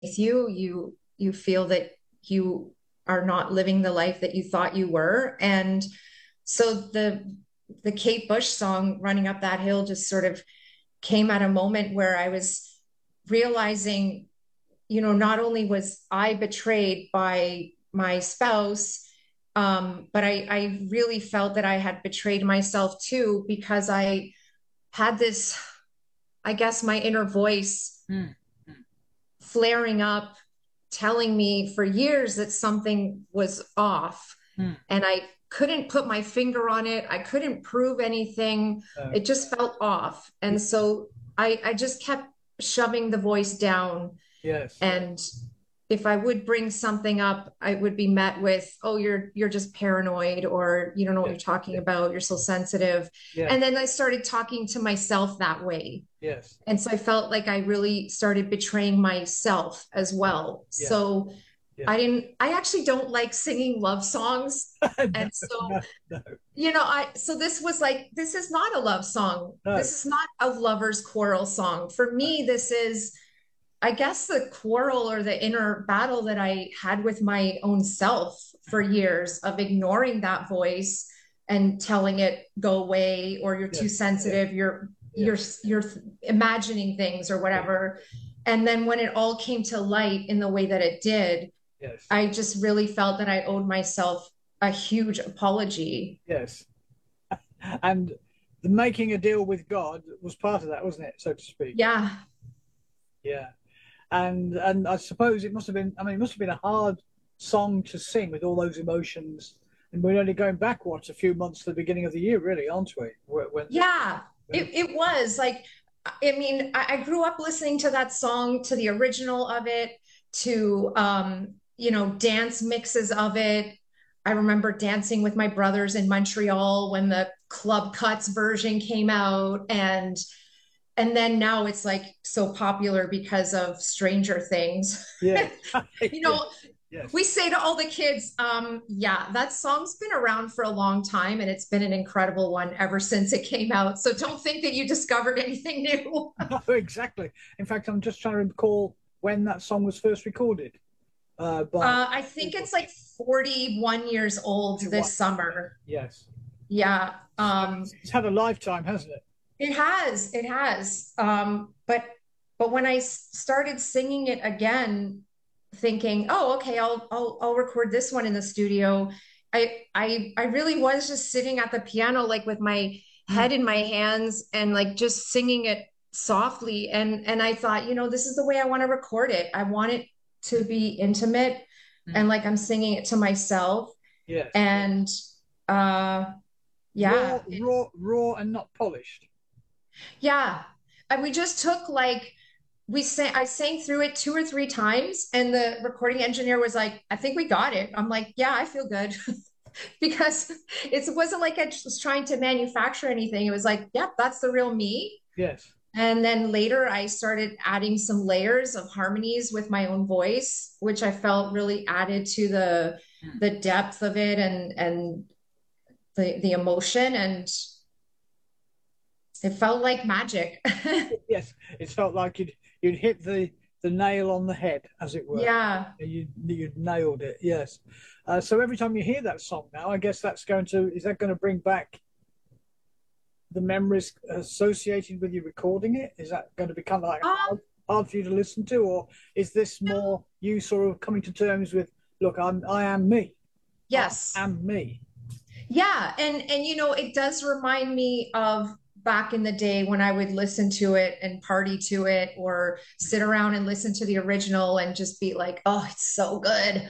you feel that you are not living the life that you thought you were. And so the Kate Bush song Running Up That Hill just sort of came at a moment where I was realizing, not only was I betrayed by my spouse, but I really felt that I had betrayed myself too, because I had this, I guess, my inner voice Mm. flaring up, telling me for years that something was off. Mm. And I couldn't put my finger on it. I couldn't prove anything. Uh, It just felt off. And so I just kept shoving the voice down. yes. And if I would bring something up, I would be met with, "Oh, you're just paranoid, or you don't know what Yes. you're talking about. You're so sensitive." Yes. And then I started talking to myself that way. Yes. And so I felt like I really started betraying myself as Yes. well. Yes. So Yes. I actually don't like singing love songs. No, And so, no, no, so this was like, this is not a love song. no. This is not a lover's quarrel song. For me, this is, I guess, the quarrel or the inner battle that I had with my own self for years of ignoring that voice and telling it go away, or you're too Yes. Yes. sensitive, Yes. you're imagining things or Yes. whatever. And then when it all came to light in the way that it did, Yes. I just really felt that I owed myself a huge apology. Yes. And the making a deal with God was part of that, wasn't it, so to speak? Yeah. Yeah. And I suppose it must have been. I mean, it must have been a hard song to sing with all those emotions. And we're only going back what a few months to the beginning of the year, really, aren't we? Yeah, When it was like, I mean, I grew up listening to that song, to the original of it, to dance mixes of it. I remember dancing with my brothers in Montreal when the Club Cuts version came out, and then now it's like so popular because of Stranger Things. yes, You yes, know, yes. we say to all the kids, yeah, that song's been around for a long time and it's been an incredible one ever since it came out. So don't think that you discovered anything new. No, exactly. In fact, I'm just trying to recall when that song was first recorded. By I think it's like 41 years old what? this summer. Yes. Yeah. So it's had a lifetime, hasn't it? It has. But when I started singing it again, thinking, "Oh, okay, I'll record this one in the studio." I really was just sitting at the piano, like with my Mm. head in my hands and like just singing it softly. And I thought, this is the way I want to record it. I want it to be intimate Mm. and like I'm singing it to myself. Yes. And uh Raw, yeah, raw, and not polished. yeah. And we just took like I sang through it two or three times, and the recording engineer was like, "I think we got it." I'm like, "Yeah, I feel good." Because it wasn't like I was trying to manufacture anything. It was like, "Yep, that's the real me." Yes. And then later I started adding some layers of harmonies with my own voice, which I felt really added to Mm. the depth of it and the emotion, and it felt like magic. Yes. It felt like you'd hit the nail on the head, as it were. Yeah. You'd nailed it. Yes. So every time you hear that song now, I guess is that going to bring back the memories associated with you recording it? Is that going to become like Um, hard for you to listen to, or is this more you sort of coming to terms with, look, I am me, I yes. am me. Yeah, and it does remind me of back in the day when I would listen to it and party to it, or sit around and listen to the original and just be like, "Oh, it's so good."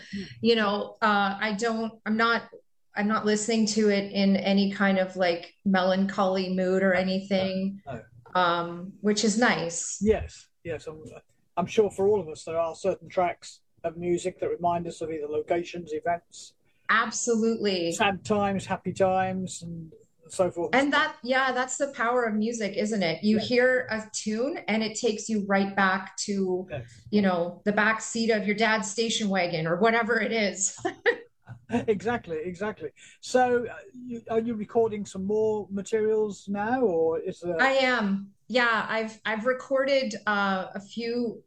I'm not listening to it in any kind of like melancholy mood or No, anything, no. which is nice. Yes, yes. I'm sure for all of us there are certain tracks of music that remind us of either locations, events, Absolutely. sad times, happy times, and so forth. And yeah, that's the power of music, isn't it? You Yes, hear a tune and it takes you right back to, yes. the back seat of your dad's station wagon or whatever it is. Exactly, exactly. So, are you recording some more materials now, or is there? I am. Yeah, I've recorded a few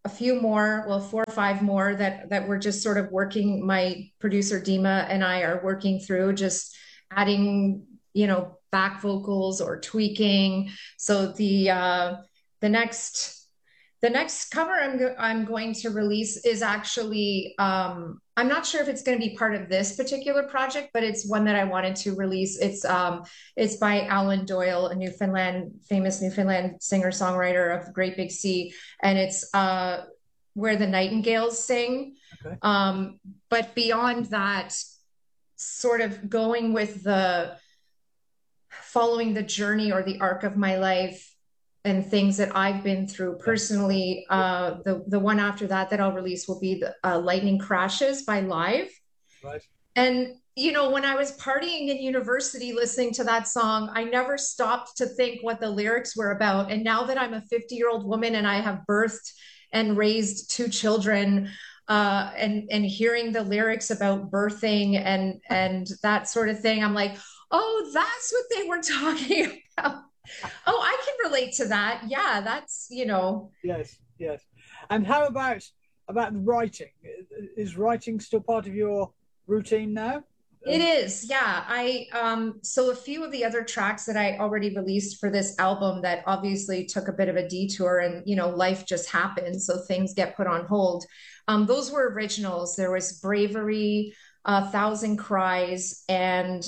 a few more, well, 4 or 5 more that we're just sort of working. My producer Dima and I are working through just adding, back vocals or tweaking. So the next the next cover I'm going to release is actually I'm not sure if it's going to be part of this particular project, but it's one that I wanted to release. It's by Alan Doyle, a famous Newfoundland singer-songwriter of the Great Big Sea, and it's Where the Nightingales Sing. Okay. But beyond that, sort of going with the following the journey or the arc of my life and things that I've been through personally. The one after that I'll release will be the Lightning Crashes by Live. Right. And when I was partying in university listening to that song, I never stopped to think what the lyrics were about. And now that I'm a 50-year-old woman and I have birthed and raised 2 children, and hearing the lyrics about birthing and that sort of thing, I'm like, oh, that's what they were talking about. Oh, I can relate to that. Yeah, that's. Yes, yes. And how about writing? Is writing still part of your routine now? It is, yeah. So a few of the other tracks that I already released for this album that obviously took a bit of a detour, and life just happens, so things get put on hold. Those were originals. There was Bravery, Thousand Cries, and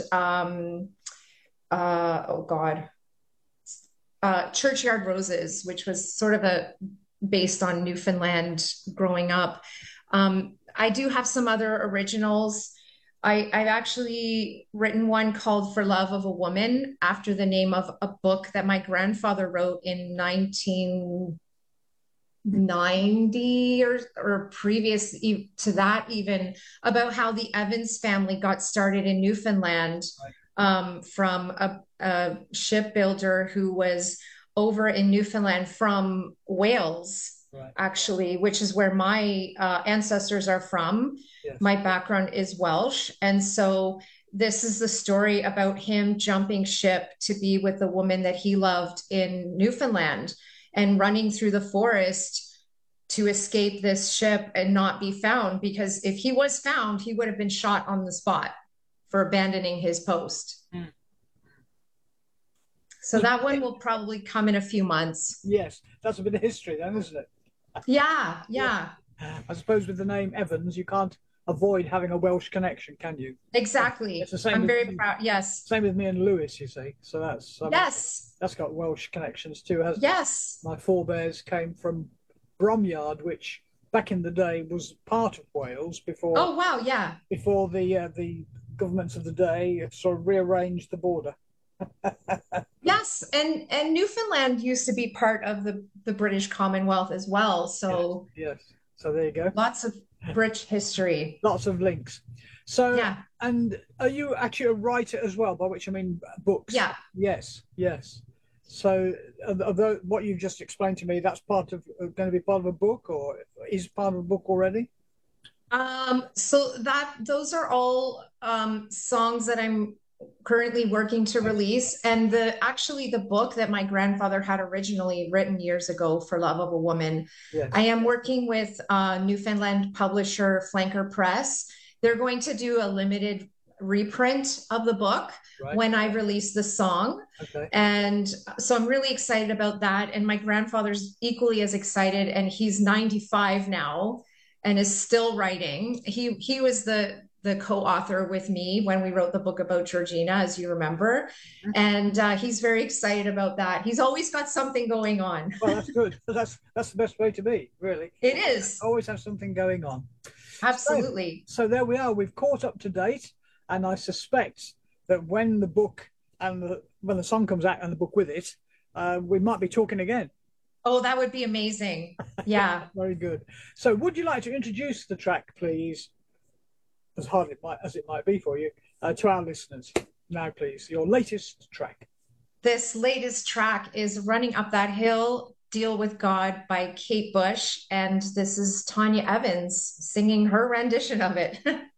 oh God, Churchyard Roses, which was sort of based on Newfoundland growing up. I do have some other originals. I've actually written one called For Love of a Woman after the name of a book that my grandfather wrote in 1990 or previous to that, even, about how the Evans family got started in Newfoundland, from a shipbuilder who was over in Newfoundland from Wales. Right. Actually, which is where my ancestors are from. Yes. My background is Welsh. And so this is the story about him jumping ship to be with the woman that he loved in Newfoundland and running through the forest to escape this ship and not be found, because if he was found, he would have been shot on the spot for abandoning his post. Mm. So that one will probably come in a few months. Yes, that's a bit of history then, isn't it? Yeah, yeah. I suppose with the name Evans, you can't avoid having a Welsh connection, can you? Exactly. It's the same. I'm very proud. Yes. Same with me and Lewis, you see. So yes. That's got Welsh connections too, hasn't it? Yes. My forebears came from Bromyard, which back in the day was part of Wales before. Oh wow, yeah. Before the governments of the day sort of rearranged the border. Yes, and Newfoundland used to be part of the British Commonwealth as well. So yes. So there you go. Lots of rich history. Lots of links. So yeah. And are you actually a writer as well? By which I mean books. Yeah. Yes. Yes. So although what you've just explained to me, that's going to be part of a book, or is part of a book already? So those are all songs that I'm currently working to release, and the book that my grandfather had originally written years ago, For Love of a Woman. Yes. I am working with Newfoundland publisher Flanker Press. They're going to do a limited reprint of the book when I release the song. Okay. And so I'm really excited about that, and my grandfather's equally as excited, and he's 95 now and is still writing. He was the co-author with me when we wrote the book about Georgina, as you remember. And he's very excited about that. He's always got something going on. Well, that's good. That's the best way to be, really. It is. Always have something going on. Absolutely. So there we are. We've caught up to date. And I suspect that when the book and when the song comes out and the book with it, we might be talking again. Oh, that would be amazing. Yeah. Very good. So would you like to introduce the track, please? As hard as it might be for you, to our listeners. Now, please, your latest track. This latest track is Running Up That Hill, Deal with God by Kate Bush. And this is Tanya Evans singing her rendition of it.